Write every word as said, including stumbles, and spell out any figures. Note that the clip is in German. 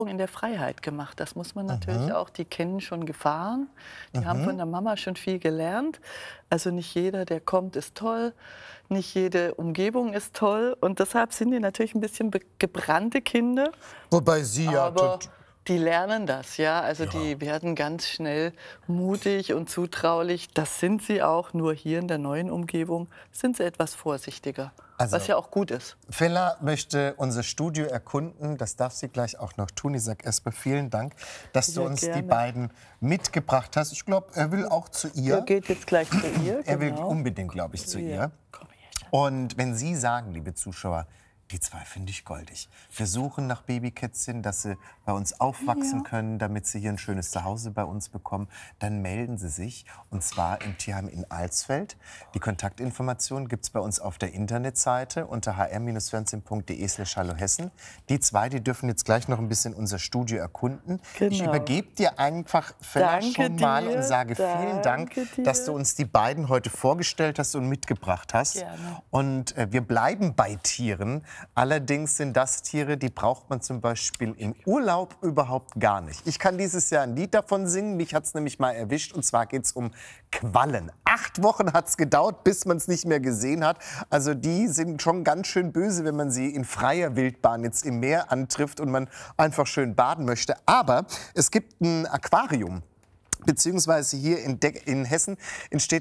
in der Freiheit gemacht. Das muss man natürlich Mhm. auch. Die kennen schon Gefahren. Die haben Mhm. von der Mama schon viel gelernt. Also nicht jeder, der kommt, ist toll. Nicht jede Umgebung ist toll. Und deshalb sind die natürlich ein bisschen be- gebrannte Kinder. Wobei Sie ja Aber tot die lernen das, ja. Also Ja. die werden ganz schnell mutig und zutraulich. Das sind sie auch. Nur hier in der neuen Umgebung sind sie etwas vorsichtiger. Also- Was ja auch gut ist. Fela möchte unser Studio erkunden. Das darf sie gleich auch noch tun. Ich sage erstmal vielen Dank, dass du Sehr uns gerne. die beiden mitgebracht hast. Ich glaube, er will auch zu ihr. Er geht jetzt gleich zu ihr. Er will genau. unbedingt, glaube ich, zu Ja. ihr. Komm her. Und wenn Sie sagen, liebe Zuschauer, die zwei finde ich goldig. Wir suchen nach Babykätzchen, dass sie bei uns aufwachsen Ja. können, damit sie hier ein schönes Zuhause bei uns bekommen. Dann melden Sie sich, und zwar im Tierheim in Alsfeld. Die Kontaktinformationen gibt es bei uns auf der Internetseite unter h r Fernsehen punkt de slash hallo Hessen. Die zwei, die dürfen jetzt gleich noch ein bisschen unser Studio erkunden. Ich Genau. übergebe dir einfach Fela Danke schon mal dir, und sage vielen Dank, danke dir. dass du uns die beiden heute vorgestellt hast und mitgebracht hast. Gerne. Und äh, wir bleiben bei Tieren. Allerdings sind das Tiere, die braucht man zum Beispiel im Urlaub überhaupt gar nicht. Ich kann dieses Jahr ein Lied davon singen. Mich hat es nämlich mal erwischt. Und zwar geht es um Quallen. Acht Wochen hat es gedauert, bis man es nicht mehr gesehen hat. Also die sind schon ganz schön böse, wenn man sie in freier Wildbahn jetzt im Meer antrifft und man einfach schön baden möchte. Aber es gibt ein Aquarium. Beziehungsweise hier in, De in Hessen entsteht